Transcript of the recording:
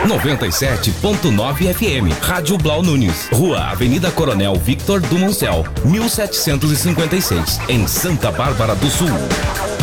97.9 FM, Rádio Blau Nunes, Rua Avenida Coronel Victor Dumoncel, 1756, em Santa Bárbara do Sul.